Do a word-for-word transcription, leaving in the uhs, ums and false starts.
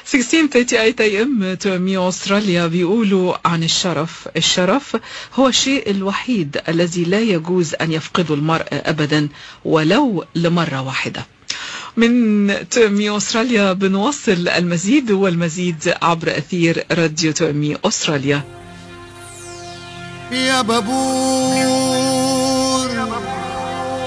ستة عشر ثلاثين اي ام تومي استراليا بيقولوا عن الشرف: الشرف هو الشيء الوحيد الذي لا يجوز ان يفقده المرء ابدا ولو لمرة واحدة. من تومي استراليا بنوصل المزيد والمزيد عبر اثير راديو تومي استراليا. يا بابور